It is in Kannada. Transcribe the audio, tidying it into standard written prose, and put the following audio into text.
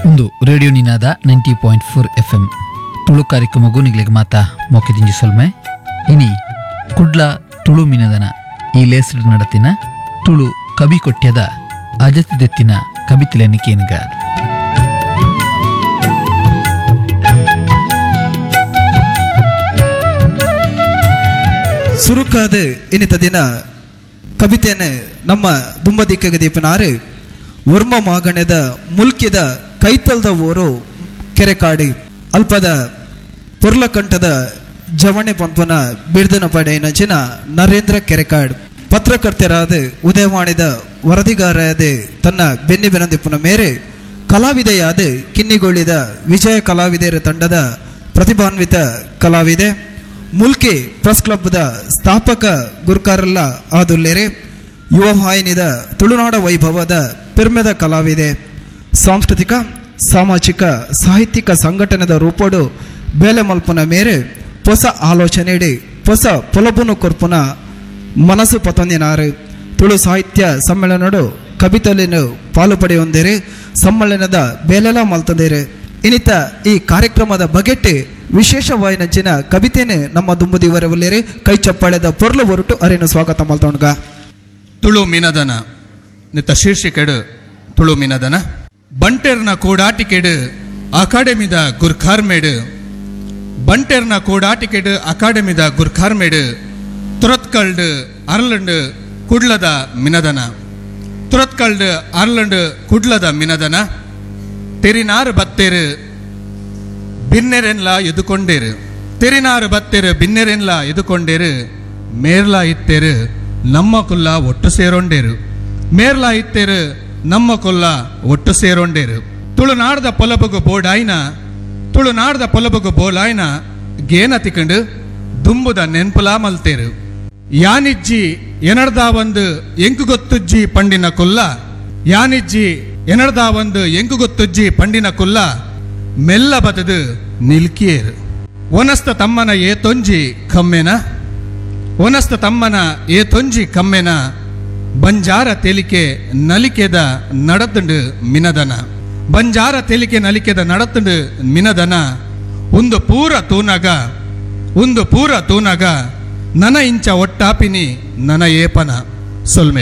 ಒಂದು ರೇಡಿಯೋ ನಿನಾದ 90.4 FM ತುಳು ಕಾರ್ಯಕ್ರಮಗೂ ನಿಗ್ಲಿಗೆ ಮಾತಾ ಮೊಕ್ಕೆದಿಂಜಿ ಸೊಲ್ಮೆ ಇನಿ ಕುಡ್ಲ ತುಳು ಮಿನದನ ಈ ಲೇಸಡ್ ನಡತಿನ ತುಳು ಕವಿ ಕೊಟ್ಯದ ಅಜತಿದೆತ್ತಿನ ಕವಿತಿಲೆನಿಕೇನ್ಗ ಸುರುಕಾದ ಇನ್ನಿತ ದಿನ ಕವಿತೆಯನ್ನು ನಮ್ಮ ದುಂಬದಿಕ್ಕಗ ದೀಪನಾರು ವರ್ಮ ಮಾಗಣ್ಯದ ಮುಲ್ಕಿದ ಕೈತಲ್ದ ಊರು ಕೆರೆಕಾಡಿ ಅಲ್ಪದ ಪುರ್ಲಕಂಠದ ಜವಣೆ ಪಂಪನ ಬಿಡ್ದನ ಪಡೆ ನಚಿನ ನರೇಂದ್ರ ಕೆರೆಕಾಡ್ ಪತ್ರಕರ್ತರಾದ ಉದಯವಾಣಿದ ವರದಿಗಾರಾದ ತನ್ನ ಬೆನ್ನಿ ಬೆನಂದಿಪ್ಪನ ಮೇರೆ ಕಲಾವಿದೆಯಾದ ಕಿನ್ನಿಗೊಳ್ಳಿದ ವಿಜಯ ಕಲಾವಿದೆಯರ ತಂಡದ ಪ್ರತಿಭಾನ್ವಿತ ಕಲಾವಿದೆ ಮುಲ್ಕಿ ಪ್ರೆಸ್ ಕ್ಲಬ್ದ ಸ್ಥಾಪಕ ಗುರುಕಾರಲ್ಲ ಆದುಲ್ಲೇರೆ ಯುವ ವಾಹಿನಿದ ತುಳುನಾಡ ವೈಭವದ ಪಿರ್ಮೆದ ಕಲಾವಿದೆ ಸಾಂಸ್ಕೃತಿಕ ಸಾಮಾಜಿಕ ಸಾಹಿತ್ಯಿಕ ಸಂಘಟನೆದ ರೂಪಡು ಬೇಲೆ ಮಲ್ಪನ ಮೇರೆ ಹೊಸ ಆಲೋಚನೆ ಹೊಸ ಪೊಲಬುನು ಕೊರ್ಪುನ ಮನಸ್ಸು ಪತೊಂದಿನಾರು ತುಳು ಸಾಹಿತ್ಯ ಸಮ್ಮೇಳನಡು ಕವಿತಲಿನ ಪಾಲು ಪಡೆಯೊಂದೇರೆ ಸಮ್ಮೇಳನದ ಬೇಲೆಲ ಮಲ್ತಂದೇರೆ ಇನ್ನಿತ ಈ ಕಾರ್ಯಕ್ರಮದ ಬಗೆಟ್ ವಿಶೇಷವಾಗಿ ನಂಚಿನ ಕವಿತೆನೆ ನಮ್ಮ ದುಂಬುದಿವರವಲ್ಲೇರೆ ಕೈ ಚಪ್ಪಾಳೆದ ಪೊರ್ಲು ಹೊರಟು ಅರೇನು ಸ್ವಾಗತ ಮಲ್ತೊಂಡ್ಗ ತುಳು ಮಿನದನ ನಿತ್ತ ಶೀರ್ಷಿಕೆಡು ತುಳು ಮಿನದನ ಬಂಟೆರ್ನ ಕೂಡಾಟಿಕೆಡು ಅಕಾಡೆಮಿದ ಗುರ್ಖಾರ್ಮೇಡು ಬಂಟೆರ್ನ ಕೂಡಾಟಿಕೆಡು ಅಕಾಡೆಮಿದ ಗುರ್ಖಾರ್ಮೇಡು ತುರತ್ಕಲ್ಡ್ ಅರ್ಲಂಡ್ ಕುಡ್ಲದ ಮಿನದನ ತುರತ್ಕಲ್ಡ್ ಅರ್ಲಂಡ್ ಕುಡ್ಲದ ಮಿನದನ ತೆರಿನಾರು ಬತ್ತೇರು ಬಿನ್ನೆರೆನ್ಲ ಎದುಕೊಂಡೇರು ತೆರಿನಾರು ಬತ್ತೇರು ಬಿನ್ನೆರೆನ್ಲ ಎದುಕೊಂಡೇರು ಮೇರ್ಲಾ ಇತ್ತೇರು ನಮ್ಮ ಕುಲ್ಲ ಒಟ್ಟು ಸೇರೊಂಡೇರು ಮೇರ್ಲಾ ಇತ್ತೇರು ನಮ್ಮ ಕುಲ್ಲ ಒಟ್ಟು ಸೇರೊಂಡೇರು ತುಳುನಾಡ್ದ ಪೊಲಬಗು ಬೋಡಾಯ್ನ ತುಳುನಾಡ್ದ ಪೊಲಬಗು ಬೋಲಾಯ್ನ ಗೇನ ತಿಕಂಡು ದುಂಬುದ ನೆನ್ಪುಲಾ ಮಲ್ತೇರು ಯಾನಿಜ್ಜಿ ಎನಡ್ದ ಒಂದು ಎಂಕು ಗೊತ್ತುಜ್ಜಿ ಪಂಡಿನ ಕುಲ್ಲ ಯಾನಿಜ್ಜಿ ಎನಡ್ದ ಒಂದು ಎಂಕು ಗೊತ್ತುಜ್ಜಿ ಪಂಡಿನ ಕುಲ್ಲ ಮೆಲ್ಲ ಬತದು ನಿಲ್ಕಿಯೇರು ಒನಸ್ತ ತಮ್ಮನ ಏತೊಂಜಿ ಕಮ್ಮೆನ ಒನಸ್ತ ತಮ್ಮನ ಏತೊಂಜಿ ಕಮ್ಮೆನ ಬಂಜಾರ ತೆಲಿಕೆ ನಲಿಕೆದ ನಡತುಂಡು ಮಿನದನ ಬಂಜಾರ ತೆಲಿಕೆ ನಲಿಕೆದ ನಡತುಂಡು ಮಿನದನ ಒಂದು ಪೂರ ತೂನಗ ನನ ಇಂಚ ಒಟ್ಟಾಪಿನಿ ನನ ಏಪನ ಸೊಲ್ಮೆ